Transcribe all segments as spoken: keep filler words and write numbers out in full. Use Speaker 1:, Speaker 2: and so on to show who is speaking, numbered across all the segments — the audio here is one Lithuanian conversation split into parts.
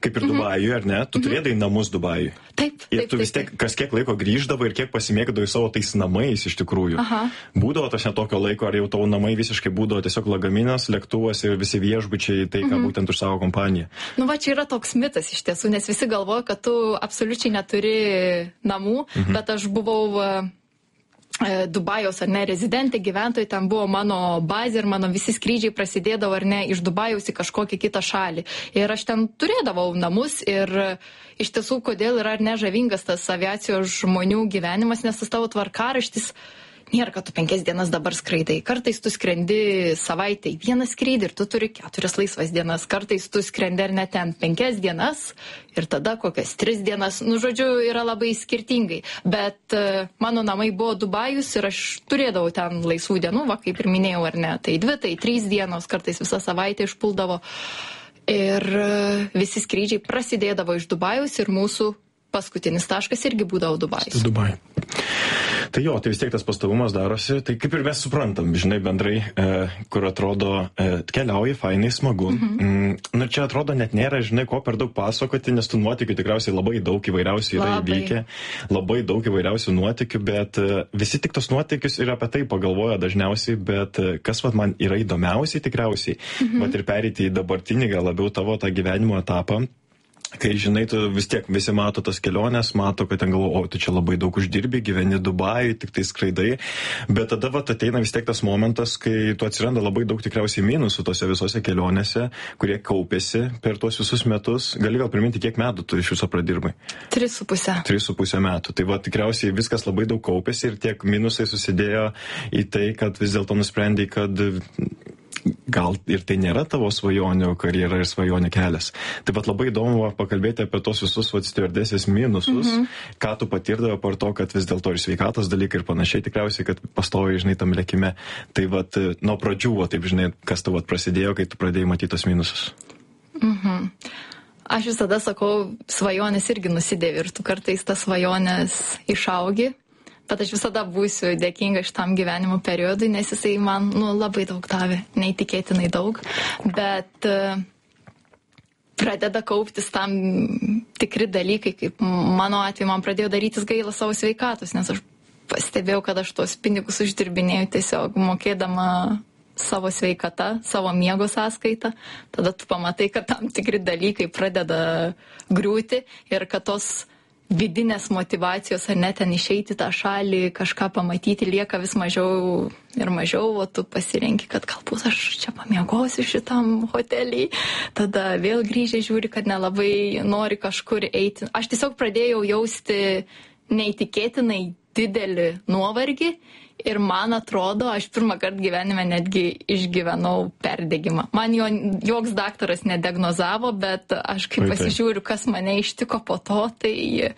Speaker 1: kaip ir Dubajuje, ar ne? Tu
Speaker 2: Mhm.
Speaker 1: turėdai namus Dubajuje.
Speaker 2: Taip,
Speaker 1: Ir
Speaker 2: taip,
Speaker 1: tu vis
Speaker 2: taip,
Speaker 1: tiek kas kiek laiko grįždavai ir kiek pasimėgdavai savo tais namais iš tikrųjų.
Speaker 2: Aha.
Speaker 1: Būdavo tas netokio laiko, ar jau tavo namai visiškai būdavo tiesiog lagaminas, lėktuvas ir visi viešbučiai, tai ką
Speaker 2: Mhm.
Speaker 1: būtent už savo kompaniją.
Speaker 2: Nu va, čia yra toks mitas iš tiesų, nes visi galvoja, kad tu absoliučiai neturi namų,
Speaker 1: Mhm.
Speaker 2: bet aš buvau e, Dubajaus ar ne rezidentė, gyventojai, ten buvo mano bazė ir mano visi skrydžiai prasidėdavo ar ne iš Dubajaus į kažkokią kitą šalį. Ir aš ten turėdavau namus ir e, iš tiesų, kodėl yra ar ne žavingas tas aviacijos žmonių gyvenimas, nes tas tavo tvarkaraštis nėra, kad tu penkias dienas dabar skraidai. Kartais tu skrendi savaitę į vieną skrydį ir tu turi keturias laisvas dienas. Kartais tu skrendi ar net ten penkias dienas ir tada kokias tris dienas. Nu, žodžiu, yra labai skirtingai. Bet uh, mano namai buvo Dubajus ir aš turėdavau ten laisvų dienų, va, kaip ir minėjau, ar ne. Tai dvi, tai trys dienos, kartais visą savaitę išpuldavo. Ir uh, visi skrydžiai prasidėdavo iš Dubajus ir mūsų paskutinis taškas irgi būdavo Dubajus.
Speaker 1: Dubai. Tai jo, tai vis tiek tas pastovumas darosi, tai kaip ir mes suprantam, žinai, bendrai, e, kur atrodo, e, keliauji, fainai, smagu. Mhm. Mm, nu, čia atrodo net nėra, žinai, ko per daug pasakoti, nes tų nuotykių tikriausiai labai daug įvairiausių yra
Speaker 2: Labai.
Speaker 1: įvykę, labai daug įvairiausių nuotykių, bet e, visi tik tos nuotykius ir apie tai pagalvoja dažniausiai, bet e, kas vat man yra įdomiausiai tikriausiai, mhm. vat ir pereiti į dabartinį, gal labiau tavo tą gyvenimo etapą. Kai, žinai, tu vis tiek visi mato tas keliones, mato, kad ten galvo, o tu čia labai daug uždirbi, gyveni Dubajui, tik tai skraidai, bet tada vat ateina vis tiek tas momentas, kai tu atsiranda labai daug tikriausiai minusų tose visose kelionėse, kurie kaupėsi per tuos visus metus. Gali gal priminti, kiek metų tu iš viso pradirbai?
Speaker 2: Tris su pusę.
Speaker 1: Tris su pusę metų. Tai va tikriausiai viskas labai daug kaupėsi ir tiek minusai susidėjo į tai, kad vis dėlto nusprendai, kad gal ir tai nėra tavo svajonių karjera ir svajonių kelias. Taip pat labai įdomu va, pakalbėti apie tos visus stiuardesės minusus, mm -hmm. ką tu patirdavo par to, kad vis dėlto ir sveikatos dalykai ir panašiai tikriausiai, kad pastoviai, žinai, tam lėkime. Tai va, nuo pradžių, va, taip, žinai, kas tau va, prasidėjo, kai tu pradėjai matyti tos minusus.
Speaker 2: Mhm. Aš visada sakau, svajonės irgi nusidėvi ir tu kartais tas svajonės išaugi. Bet aš visada būsiu dėkinga šitam gyvenimo periodui, nes jisai man nu, labai daug davė, neįtikėtinai daug. Bet uh, pradeda kauptis tam tikri dalykai, kaip mano atveju man pradėjo darytis gaila savo sveikatos, nes aš pastebėjau, kad aš tuos pinigus uždirbinėjau tiesiog mokėdama savo sveikata, savo miego sąskaitą. Tada tu pamatai, kad tam tikri dalykai pradeda griūti ir kad tos vidinės motivacijos, ar net ten išeiti tą šalį, kažką pamatyti, lieka vis mažiau ir mažiau, o tu pasirenki, kad galbūt aš čia pamiegosiu šitam hotelį, tada vėl grįžę žiūri, kad nelabai nori kažkur eiti. Aš tiesiog pradėjau jausti neįtikėtinai didelį nuovargį ir man atrodo, aš pirmą kartą gyvenime netgi išgyvenau perdegimą. Man jo joks daktaras nediagnozavo, bet aš kaip pasižiūriu, kas mane ištiko po to, tai...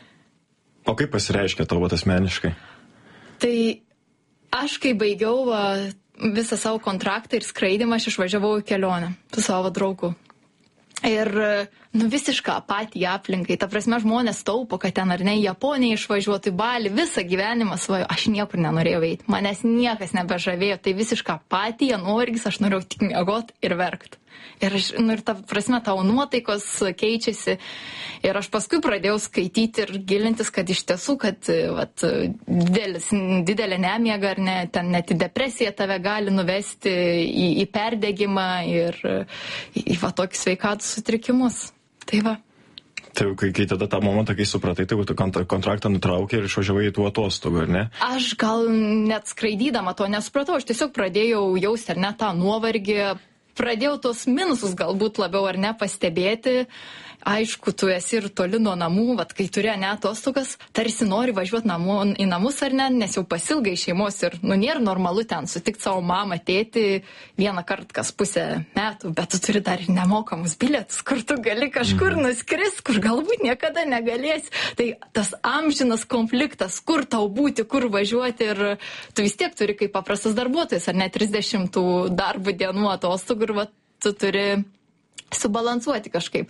Speaker 1: O kaip pasireiškia tavo asmeniškai?
Speaker 2: Tai aš kai baigiau visą savo kontraktą ir skraidimą, aš išvažiavau į kelionę su savo draugu. Ir nu, visišką apatiją aplinkai. Ta prasme, žmonės taupo, kad ten ar ne į Japoniją išvažiuotų, į Balį, visą gyvenimą svajo. Aš niekur nenorėjau eiti. Manęs niekas nebežavėjo. Tai visišką apatiją, nuovargis, aš norėjau tik miegoti ir verkti. Ir, aš, nu, ir ta prasme, tavo nuotaikos keičiasi. Ir aš paskui pradėjau skaityti ir gilintis, kad iš tiesų, kad vat, didelis, didelė nemiega ar ne, ten net į depresiją tave gali nuvesti į, į perdegimą ir į, į va, tokius sveikatos sutrikimus. Tai va.
Speaker 1: Tai kai, kai tada tą momentą, kai supratai, tai tu kontraktą nutraukė ir išvažiavai į tų atostogų, ar ne?
Speaker 2: Aš gal net skraidydama to nesupratau, aš tiesiog pradėjau jausti ar ne tą nuovargį, pradėjau tos minusus galbūt labiau ar ne pastebėti. Aišku, tu esi ir toli nuo namų, vat, kai turi ne atostogas, tarsi nori važiuoti namu, į namus ar ne, nes jau pasilgai šeimos ir nu, nėra normalu ten sutikti savo mamą, tėtį vieną kartą kas pusę metų, bet tu turi dar ir nemokamus bilietus, kur tu gali kažkur mm. nuskris, kur galbūt niekada negalėsi. Tai tas amžinas konfliktas, kur tau būti, kur važiuoti ir tu vis tiek turi kaip paprastas darbuotojas, ar ne trisdešimt darbo dienų atostogų ir va, tu turi subalansuoti kažkaip.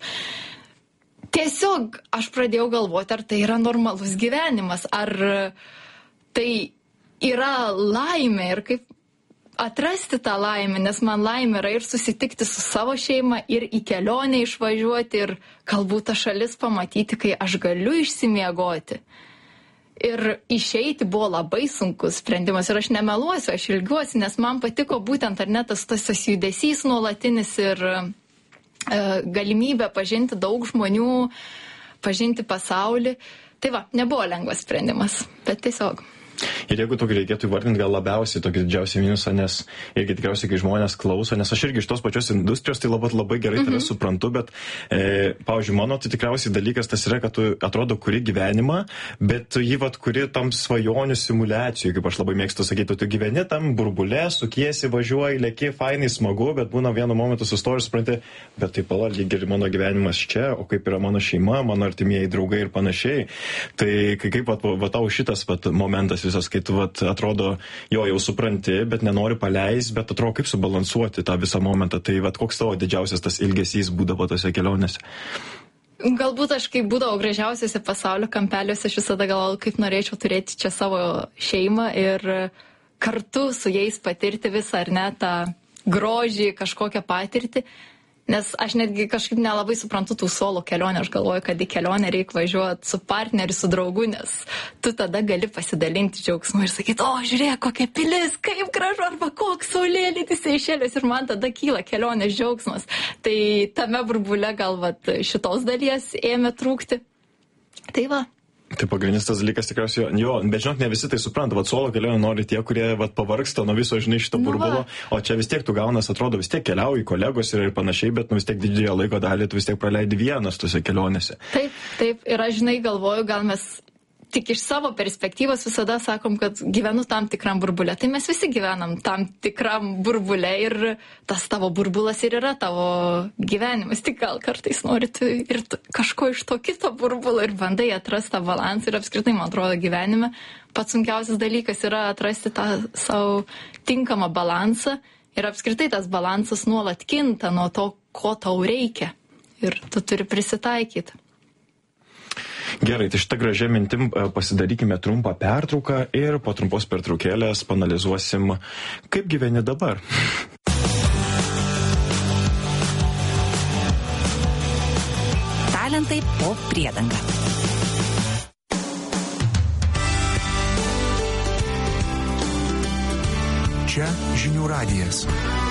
Speaker 2: Tiesiog aš pradėjau galvoti, ar tai yra normalus gyvenimas, ar tai yra laimė ir kaip atrasti tą laimę, nes man laimė yra ir susitikti su savo šeima, ir į kelionę išvažiuoti, ir galbūt tą šalis pamatyti, kai aš galiu išsimiegoti. Ir išeiti buvo labai sunkus sprendimas ir aš nemeluosiu, aš ilgiuosi, nes man patiko būtent ar ne tas, tas, tas judesys nuolatinis ir e, galimybė pažinti daug žmonių, pažinti pasaulį. Tai va, nebuvo lengvas sprendimas, bet tiesiog.
Speaker 1: Ir jeigu tokį reikėtų įvardinti, gal labiausiai tokį didžiausią minusą, nes irgi tikriausiai, kai žmonės klauso, nes aš irgi iš tos pačios industrijos, tai labai, labai gerai mm-hmm. tave suprantu, bet, e, pavyzdžiui, mano tai tikriausiai dalykas tas yra, kad tu atrodo kuri gyvenimą, bet tu jį vat kuri tam svajonių simuliacijų, kaip aš labai mėgstu sakyti, tu gyveni tam burbule, sukiesi, važiuoji, leki, fainai, smagu, bet būna vienu momentu sustoji ir supranti, bet tai pala, lyg ir mano gyvenimas čia, o kaip yra mano šeima, mano artimieji draugai ir panašiai. Tai kaip vat, vat tau šitas vat momentas visas, kai tu vat, atrodo, jo jau supranti, bet nenori paleisti, bet atrodo, kaip subalansuoti tą visą momentą. Tai vat, koks tavo didžiausias tas ilgesys būdavo tose kelionėse?
Speaker 2: Galbūt aš, kai būdavo gražiausiuose pasaulio kampeliuose, aš visada galvojau, kaip norėčiau turėti čia savo šeimą ir kartu su jais patirti visą, ar ne, tą grožį, kažkokią patirtį. Nes aš netgi kažkaip nelabai suprantu tų solo kelionę, aš galvoju, kad į kelionę reikia važiuoti su partneriu, su draugu, nes tu tada gali pasidalinti džiaugsmu ir sakyti, o žiūrėk, kokia pilis, kaip gražu, arba koks saulėlydis Seišelės ir man tada kyla kelionės džiaugsmas. Tai tame burbule gal vat šitos dalies ėmė trūkti. Tai va.
Speaker 1: Tai pagrindinis tas dalykas tikriausiai, jo, bet žinok, ne visi tai supranta, vat solo kelionę nori tie, kurie vat pavargsta nuo viso, žinai, šito burbulo, o čia vis tiek tu gaunas, atrodo, vis tiek keliauji, kolegos ir panašiai, bet nu vis tiek didžiąją laiko dalį tu vis tiek praleidi vienas tose kelionėse.
Speaker 2: Taip, taip, ir aš, žinai, galvoju, gal mes tik iš savo perspektyvos visada sakom, kad gyvenu tam tikram burbule. Tai mes visi gyvenam tam tikram burbule ir tas tavo burbulas ir yra tavo gyvenimas. Tik gal kartais nori tu ir tu, kažko iš to kito burbulo ir bandai atrasti tą balansą ir apskritai, man atrodo, gyvenime pats sunkiausias dalykas yra atrasti tą savo tinkamą balansą ir apskritai tas balansas nuolat kinta nuo to, ko tau reikia ir tu turi prisitaikyti.
Speaker 1: Gerai, tai šitą gražią mintim pasidarykime trumpą pertrauką ir po trumpos pertraukėlės panalizuosim, kaip gyveni dabar.
Speaker 3: Talentai po priedanga.
Speaker 4: Čia Žinių radijas.